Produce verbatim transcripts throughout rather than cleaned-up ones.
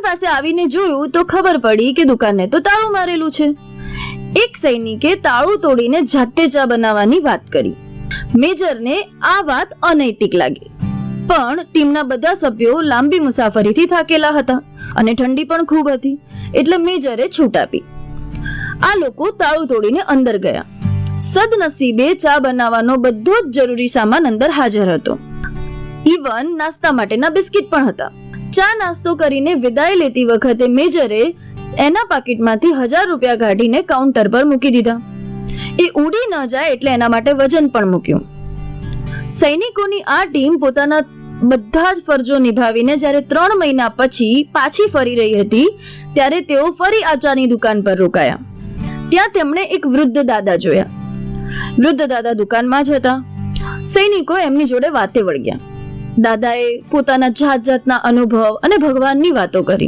પાસે આવીને જોયું તો ખબર પડી કે દુકાનને તો તાળું મારેલું છે. એક સૈનિકે તાળું તોડીને જાતે ચા બનાવવાની વાત કરી. મેજરને આ વાત અનૈતિક લાગી, પણ ટીમના બધા સભ્યો લાંબી મુસાફરીથી થાકેલા હતા અને ઠંડી પણ ખૂબ હતી, એટલે મેજરે છૂટ આપી. આ લોકો તાળું તોડીને અંદર ગયા. સદનસીબે ચા બનાવવાનો બધો જ જરૂરી સામાન અંદર હાજર હતો. ઇવન નાસ્તા માટેના બિસ્કિટ પણ હતા. ચા નાસ્તો કરીને વિદાય લેતી વખતે મેજરે એના પાકીટમાંથી હજાર રૂપિયા કાઢીને કાઉન્ટર પર મૂકી દીધા. એ ઉડી ન જાય એટલે એના માટે વજન પણ મૂક્યું. સૈનિકોની આ ટીમ પોતાના બધા જ ફરજો નિભાવીને જ્યારે ત્રણ મહિના પછી પાછી ફરી રહી હતી ત્યારે તેઓ ફરી આ ચાની દુકાન પર રોકાયા. ત્યાં તેમણે એક વૃદ્ધ દાદા જોયા. વૃદ્ધ દાદા દુકાનમાં જ હતા. સૈનિકો એમની જોડે વાતે વળગ્યા. દાદાએ પોતાના જાત જાતના અનુભવ અને ભગવાનની વાતો કરી.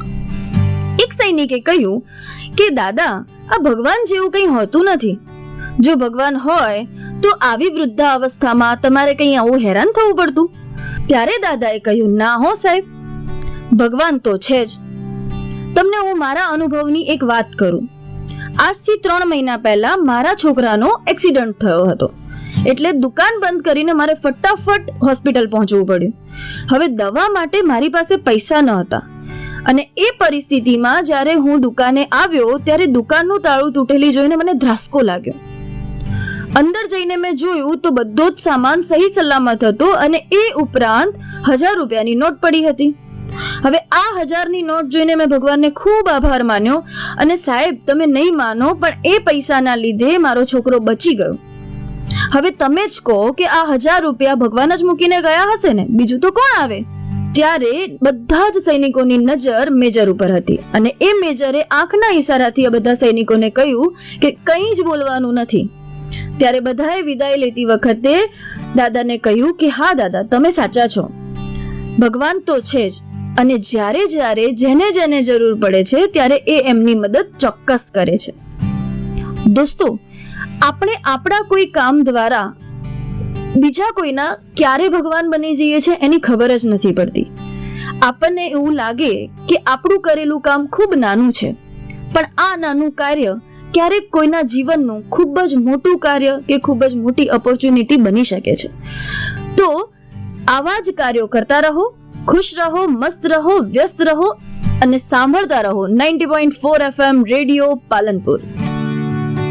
એક સૈનિકે કહ્યું કે દાદા, આ ભગવાન જેવું કંઈ હોતું નથી. જો ભગવાન હોય તો આવી વૃદ્ધાવસ્થામાં તમારે કંઈ આવું હેરાન થવું પડતું? ત્યારે દાદાએ કહ્યું, ના હો સાહેબ, ભગવાન તો છે જ. તમને હું મારા અનુભવની એક વાત કરું. આજથી ત્રણ મહિના પહેલા મારા છોકરાનો એક્સિડન્ટ થયો હતો, એટલે દુકાન બંધ કરીને મારે ફટાફટ હોસ્પિટલ પહોંચવું પડ્યું. હવે દવા માટે મારી પાસે પૈસા ન હતા અને એ પરિસ્થિતિમાં જ્યારે હું દુકાને આવ્યો ત્યારે દુકાનનું તાળું તૂટેલી જોઈને મને ધ્રાસકો લાગ્યો. અંદર જઈને મેં જોયું તો બધો જ સામાન સહી સલામત હતો અને એ ઉપરાંત હજાર રૂપિયાની નોટ પડી હતી. હવે આ હજારની નોટ જોઈને મેં ભગવાનને ખૂબ આભાર માન્યો અને સાહેબ, તમે નહીં માનો પણ એ પૈસાના લીધે મારો છોકરો બચી ગયો. હવે તમે જ કહો કે આ હજાર રૂપિયા ભગવાન જ મૂકીને ગયા હશે ને, બીજું તો કોણ આવે? ત્યારે બધા જ સૈનિકોની નજર મેજર ઉપર હતી અને એ મેજરે આંખના ઈશારાથી આ બધા સૈનિકોને કહ્યું કે કંઈ જ બોલવાનું નથી. ત્યારે બધાએ વિદાય લેતી વખતે દાદાને કહ્યું કે હા દાદા, તમે સાચા છો, ભગવાન તો છે જ અને જ્યારે જ્યારે જેને જેને જરૂર પડે છે ત્યારે એ એમની મદદ ચોક્કસ કરે છે. દોસ્તો, આપણે આપણા કોઈ કામ દ્વારા બીજા કોઈના ક્યારે ભગવાન બની જઈએ છે એની ખબર જ નથી પડતી. આપણને એવું લાગે કે આપણું કરેલું કામ ખૂબ નાનું છે, પણ આ નાનું કાર્ય ક્યારેક કોઈના જીવનનું ખૂબ જ મોટું કાર્ય કે ખૂબ જ મોટી ઓપોર્ચ્યુનિટી બની શકે છે. તો આવા જ કાર્યો કરતા રહો, ખુશ રહો, મસ્ત રહો, વ્યસ્ત રહો અને સાંભળતા રહો ninety point four F M radio Palanpur.